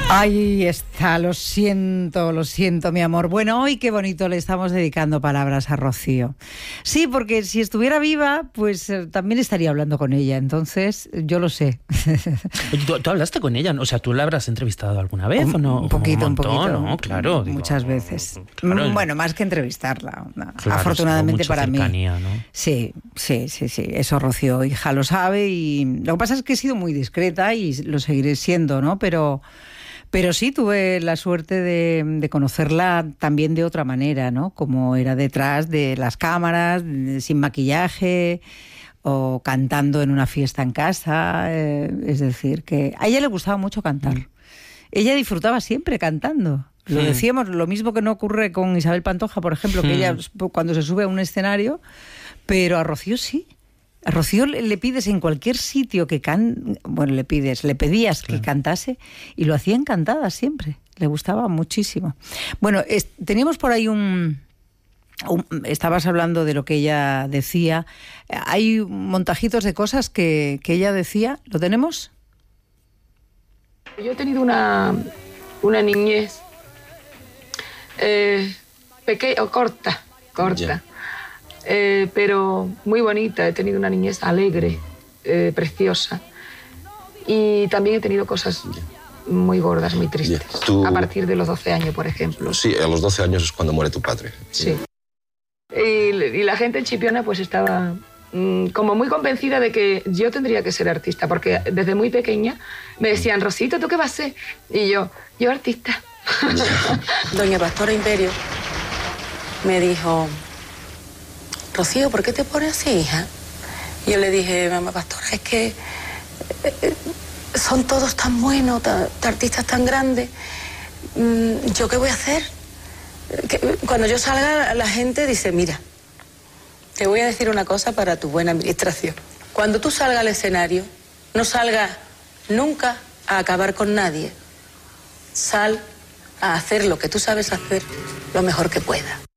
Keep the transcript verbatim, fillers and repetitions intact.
Ahí está, lo siento, lo siento, mi amor. Bueno, hoy qué bonito le estamos dedicando palabras a Rocío. Sí, porque si estuviera viva, pues eh, también estaría hablando con ella, entonces yo lo sé. Oye, ¿tú, tú hablaste con ella? O sea, ¿tú la habrás entrevistado alguna vez un, o no? Un poquito, un, montón, un poquito. ¿no? Claro. Muchas digo, veces. Claro, bueno, más que entrevistarla. No, claro, afortunadamente para cercanía, mí. ¿no? Sí, sí, sí, sí. Eso Rocío, hija, lo sabe y lo que pasa es que he sido muy discreta y lo seguiré siendo, ¿no? Pero... Pero sí tuve la suerte de, de conocerla también de otra manera, ¿no? Como era detrás de las cámaras, de, sin maquillaje o cantando en una fiesta en casa. Eh, es decir, que a ella le gustaba mucho cantar. Mm. Ella disfrutaba siempre cantando. Lo mm. decíamos, lo mismo que no ocurre con Isabel Pantoja, por ejemplo, que mm. ella cuando se sube a un escenario, pero a Rocío sí. A Rocío le pides en cualquier sitio que can... bueno, le pides, le pedías claro. que cantase y lo hacía encantada siempre. Le gustaba muchísimo. Bueno, es, teníamos por ahí un, un... Estabas hablando de lo que ella decía. Hay montajitos de cosas que, que ella decía. ¿Lo tenemos? Yo he tenido una, una niñez eh, pequeña, o corta, corta. Yeah. Eh, pero muy bonita, he tenido una niñez alegre, eh, preciosa, y también he tenido cosas muy gordas, muy tristes, ¿Tú... a partir de los doce años, por ejemplo. Sí, a los doce años es cuando muere tu padre. Sí. Y, y la gente en Chipiona pues estaba mmm, como muy convencida de que yo tendría que ser artista, porque desde muy pequeña me decían, Rosito, ¿tú qué vas a ser? Y yo, yo artista. Doña Pastora Imperio me dijo... Rocío, ¿por qué te pones así, hija? Y yo le dije, mamá Pastora, es que eh, son todos tan buenos, tan, tan artistas tan grandes. ¿Yo qué voy a hacer? Que, cuando yo salga, la gente dice, mira, te voy a decir una cosa para tu buena administración. Cuando tú salgas al escenario, no salgas nunca a acabar con nadie. Sal a hacer lo que tú sabes hacer lo mejor que puedas.